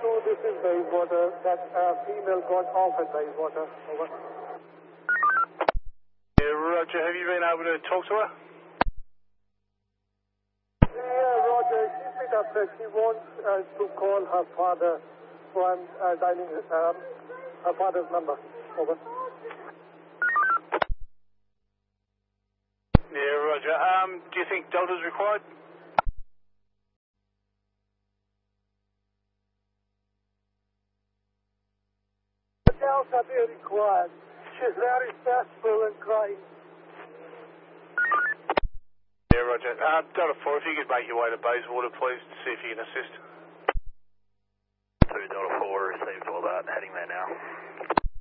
this is Bayswater. That female got off at Bayswater. Over. Yeah, Roger, have you been able to talk to her? Yeah, Roger, she picked up that she wants to call her father, so I'm dialing her father's number. Over. Yeah, Roger. Do you think Delta's required? Delta be required. She's very stressful and crying. Yeah, Roger. Delta 4, if you could make your way to Bayswater, please, to see if you can assist. 2 Delta 4 received all that, heading there now.